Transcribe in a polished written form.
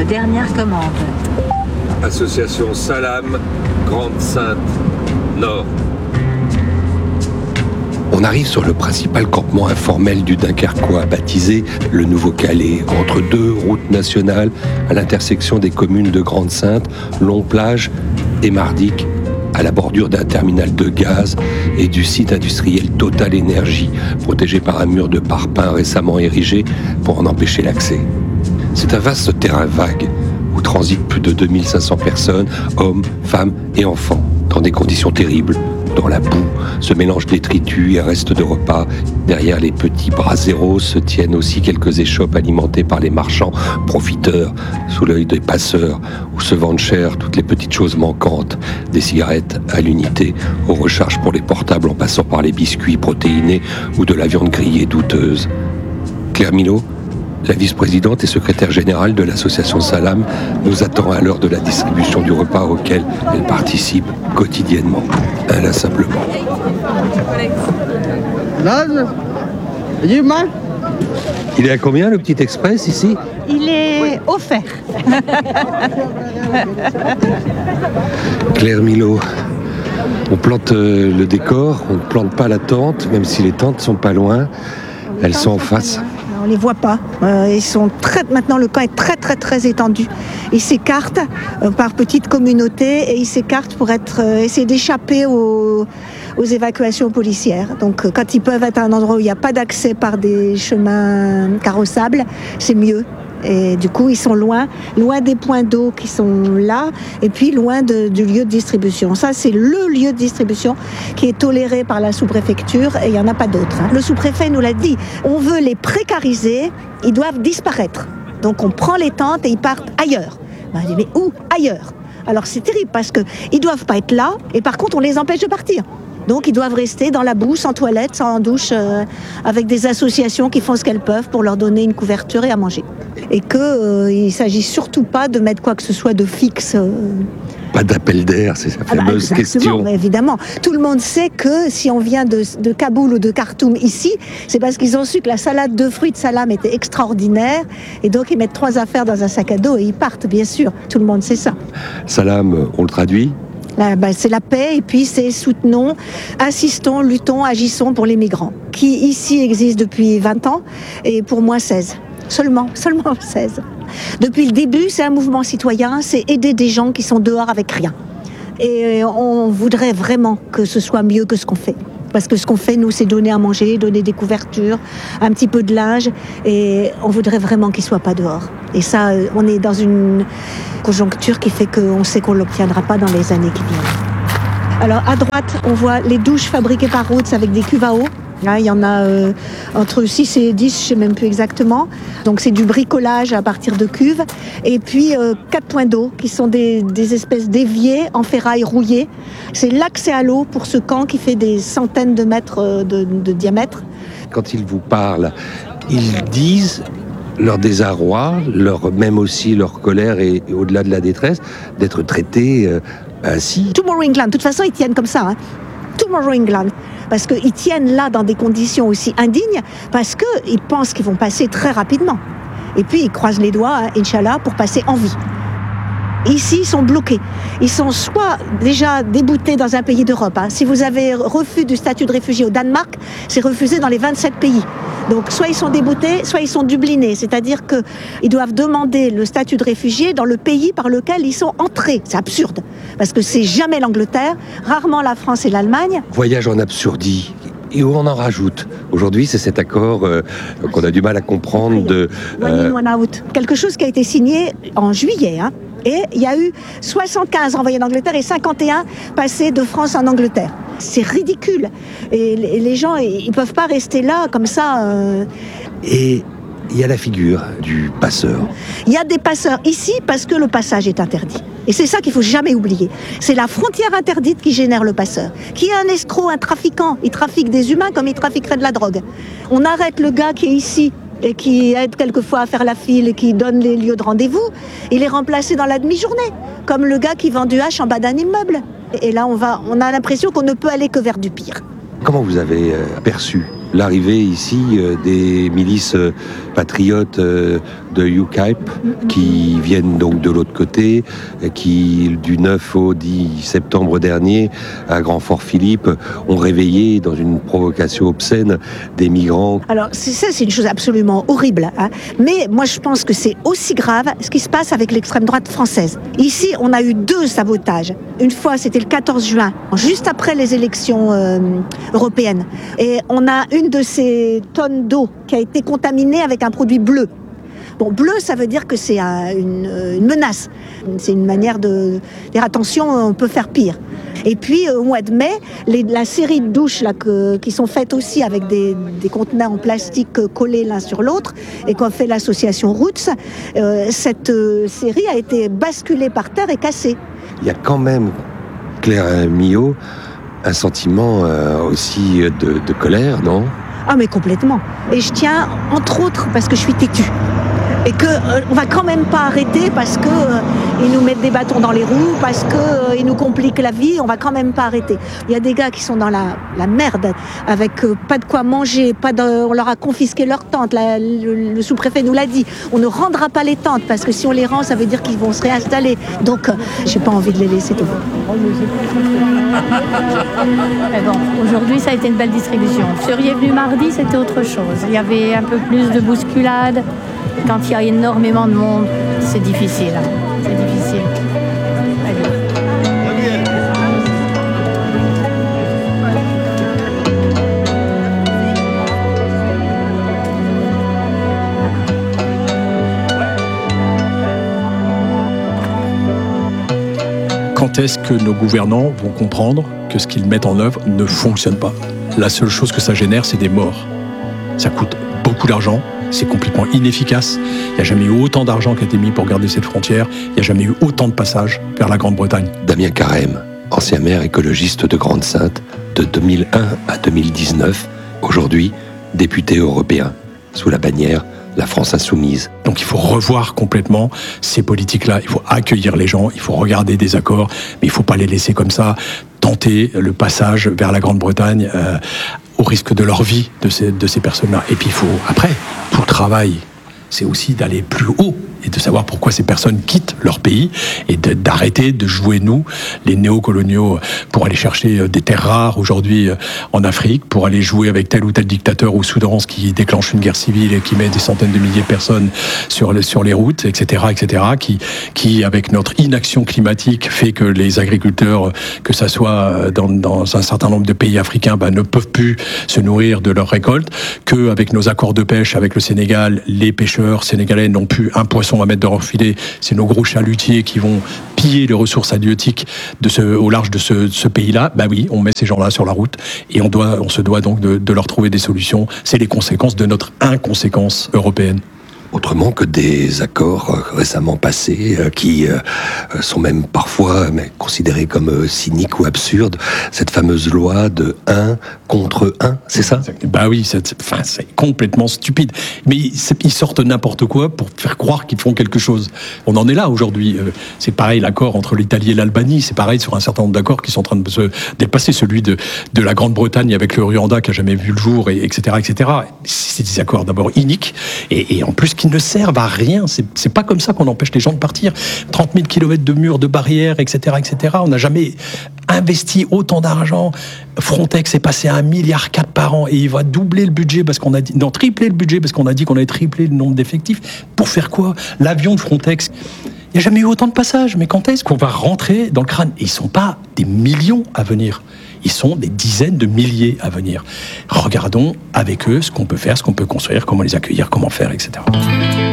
dernière commande. Association Salam, Grande-Synthe, Nord. On arrive sur le principal campement informel du Dunkerquois, baptisé le Nouveau-Calais, entre deux routes nationales à l'intersection des communes de Grande-Synthe, Long-Plage et Mardic, à la bordure d'un terminal de gaz et du site industriel Total Énergie, protégé par un mur de parpaing récemment érigé pour en empêcher l'accès. C'est un vaste terrain vague où transitent plus de 2500 personnes, hommes, femmes et enfants, dans des conditions terribles. Dans la boue se mélangent détritus et restes de repas. Derrière les petits braseros se tiennent aussi quelques échoppes alimentées par les marchands profiteurs, sous l'œil des passeurs, où se vendent cher toutes les petites choses manquantes, des cigarettes à l'unité, aux recharges pour les portables en passant par les biscuits protéinés ou de la viande grillée douteuse. Claire Milot, la vice-présidente et secrétaire générale de l'association Salam, nous attend à l'heure de la distribution du repas auquel elle participe quotidiennement, inlassablement. Il est à combien le petit express ici ? Il est offert. Claire Milot, on plante le décor, on ne plante pas la tente, même si les tentes sont pas loin, elles sont en face. On les voit pas. Ils sont maintenant le camp est très étendu. Ils s'écartent par petites communautés et ils s'écartent pour essayer d'échapper aux évacuations policières. Donc quand ils peuvent être à un endroit où il n'y a pas d'accès par des chemins carrossables, c'est mieux. Et du coup, ils sont loin des points d'eau qui sont là, et puis loin du lieu de distribution. Ça, c'est le lieu de distribution qui est toléré par la sous-préfecture, et il n'y en a pas d'autre. Le sous-préfet nous l'a dit, on veut les précariser, ils doivent disparaître. Donc on prend les tentes et ils partent ailleurs. On dit, mais où ? Ailleurs. Alors c'est terrible, parce qu'ils ne doivent pas être là, et par contre, on les empêche de partir. Donc ils doivent rester dans la boue, sans toilette, sans douche, avec des associations qui font ce qu'elles peuvent pour leur donner une couverture et à manger. Et qu'il ne s'agit surtout pas de mettre quoi que ce soit de fixe. Pas d'appel d'air, c'est sa fameuse question. Évidemment. Tout le monde sait que si on vient de Kaboul ou de Khartoum ici, c'est parce qu'ils ont su que la salade de fruits de Salam était extraordinaire. Et donc ils mettent 3 affaires dans un sac à dos et ils partent, bien sûr. Tout le monde sait ça. Salam, on le traduit ? C'est la paix, et puis c'est soutenons, assistons, luttons, agissons pour les migrants, qui ici existent depuis 20 ans, et pour moi 16. Seulement 16. Depuis le début, c'est un mouvement citoyen, c'est aider des gens qui sont dehors avec rien. Et on voudrait vraiment que ce soit mieux que ce qu'on fait. Parce que ce qu'on fait, nous, c'est donner à manger, donner des couvertures, un petit peu de linge, et on voudrait vraiment qu'ils ne soient pas dehors. Et ça, on est dans une conjoncture qui fait qu'on sait qu'on ne l'obtiendra pas dans les années qui viennent. Alors, à droite, on voit les douches fabriquées par Roots avec des cuves à eau. Là, il y en a entre 6 et 10, je ne sais même plus exactement. Donc c'est du bricolage à partir de cuves. Et puis 4 points d'eau qui sont des espèces d'éviers en ferraille rouillée. C'est l'accès à l'eau pour ce camp qui fait des centaines de mètres de diamètre. Quand ils vous parlent, ils disent leur désarroi, même aussi leur colère et au-delà de la détresse, d'être traités ainsi. Tomorrow England, de toute façon, ils tiennent comme ça. Tomorrow England. Parce qu'ils tiennent là dans des conditions aussi indignes, parce qu'ils pensent qu'ils vont passer très rapidement. Et puis ils croisent les doigts, Inch'Allah, pour passer en vie. Ici, ils sont bloqués. Ils sont soit déjà déboutés dans un pays d'Europe. Si vous avez refus du statut de réfugié au Danemark, c'est refusé dans les 27 pays. Donc soit ils sont déboutés, soit ils sont dublinés. C'est-à-dire qu'ils doivent demander le statut de réfugié dans le pays par lequel ils sont entrés. C'est absurde, parce que c'est jamais l'Angleterre, rarement la France et l'Allemagne. Voyage en absurdie. Et où on en rajoute. Aujourd'hui, c'est cet accord qu'on a du mal à comprendre de... One in, one out. Quelque chose qui a été signé en juillet, Et il y a eu 75 envoyés d'Angleterre et 51 passés de France en Angleterre. C'est ridicule. Et les gens, ils ne peuvent pas rester là comme ça. Et il y a la figure du passeur. Il y a des passeurs ici parce que le passage est interdit. Et c'est ça qu'il ne faut jamais oublier. C'est la frontière interdite qui génère le passeur. Qui est un escroc, un trafiquant. Il trafique des humains comme il trafiquerait de la drogue. On arrête le gars qui est ici et qui aide quelquefois à faire la file et qui donne les lieux de rendez-vous. Il est remplacé dans la demi-journée, comme le gars qui vend du hache en bas d'un immeuble. Et là, on a l'impression qu'on ne peut aller que vers du pire. Comment vous avez perçu l'arrivée ici des milices compatriotes de UKIP qui viennent donc de l'autre côté, qui du 9 au 10 septembre dernier à Grand-Fort-Philippe ont réveillé dans une provocation obscène des migrants. Alors c'est une chose absolument horrible, hein. Mais moi je pense que c'est aussi grave ce qui se passe avec l'extrême droite française. Ici on a eu 2 sabotages. Une fois c'était le 14 juin, juste après les élections européennes. Et on a une de ces tonnes d'eau qui a été contaminée avec un produit bleu. Bon, bleu, ça veut dire que c'est une menace. C'est une manière de dire attention, on peut faire pire. Et puis, au mois de mai, la série de douches là, qui sont faites aussi avec des contenants en plastique collés l'un sur l'autre et qu'a fait l'association Roots, cette série a été basculée par terre et cassée. Il y a quand même, Claire Millot, un sentiment aussi de colère, non ? Ah mais complètement. Et je tiens, entre autres, parce que je suis têtue. Et qu'on va quand même pas arrêter parce que ils nous mettent des bâtons dans les roues, parce que ils nous compliquent la vie, on va quand même pas arrêter. Il y a des gars qui sont dans la merde, avec pas de quoi manger, on leur a confisqué leurs tentes, le sous-préfet nous l'a dit, on ne rendra pas les tentes, parce que si on les rend, ça veut dire qu'ils vont se réinstaller. Donc, j'ai pas envie de les laisser tomber. Mais bon, aujourd'hui, ça a été une belle distribution. Vous seriez venu mardi, c'était autre chose. Il y avait un peu plus de bousculade. Quand il y a énormément de monde, c'est difficile. C'est difficile. Quand est-ce que nos gouvernants vont comprendre que ce qu'ils mettent en œuvre ne fonctionne pas ? La seule chose que ça génère, c'est des morts. Ça coûte beaucoup d'argent. C'est complètement inefficace. Il n'y a jamais eu autant d'argent qui a été mis pour garder cette frontière. Il n'y a jamais eu autant de passages vers la Grande-Bretagne. Damien Carême, ancien maire écologiste de Grande-Synthe, de 2001 à 2019, aujourd'hui député européen, sous la bannière La France Insoumise. Donc il faut revoir complètement ces politiques-là. Il faut accueillir les gens, il faut regarder des accords, mais il ne faut pas les laisser comme ça, tenter le passage vers la Grande-Bretagne au risque de leur vie de ces personnes-là. Et puis il faut, après, tout le travail, c'est aussi d'aller plus haut et de savoir pourquoi ces personnes quittent leur pays et d'arrêter de jouer, nous, les néocoloniaux, pour aller chercher des terres rares aujourd'hui en Afrique, pour aller jouer avec tel ou tel dictateur au Soudan qui déclenche une guerre civile et qui met des centaines de milliers de personnes sur les routes, etc., qui, avec notre inaction climatique, fait que les agriculteurs, que ça soit dans un certain nombre de pays africains, ne peuvent plus se nourrir de leurs récoltes, qu'avec nos accords de pêche avec le Sénégal, les pêcheurs sénégalais n'ont plus un poisson à mettre dans leur filet, c'est nos gros chalutiers qui vont piller les ressources halieutiques au large de ce pays-là. Oui, on met ces gens-là sur la route et on se doit donc de leur trouver des solutions. C'est les conséquences de notre inconséquence européenne. Autrement que des accords récemment passés qui sont même parfois considérés comme cyniques ou absurdes. Cette fameuse loi de 1 contre 1, c'est ça ? Oui, c'est complètement stupide. Mais ils sortent n'importe quoi pour faire croire qu'ils font quelque chose. On en est là aujourd'hui. C'est pareil, l'accord entre l'Italie et l'Albanie. C'est pareil sur un certain nombre d'accords qui sont en train de se dépasser. Celui de la Grande-Bretagne avec le Rwanda qui n'a jamais vu le jour, etc., etc. C'est des accords d'abord iniques et en plus qui ne servent à rien. C'est pas comme ça qu'on empêche les gens de partir. 30 000 kilomètres de murs, de barrières, etc., etc. On n'a jamais investi autant d'argent. Frontex est passé à 1,4 milliard par an et il va doubler le budget tripler le budget parce qu'on a dit qu'on avait triplé le nombre d'effectifs. Pour faire quoi ? L'avion de Frontex, il n'y a jamais eu autant de passages. Mais quand est-ce qu'on va rentrer dans le crâne ? Et ils ne sont pas des millions à venir. Ils sont des dizaines de milliers à venir. Regardons avec eux ce qu'on peut faire, ce qu'on peut construire, comment les accueillir, comment faire, etc.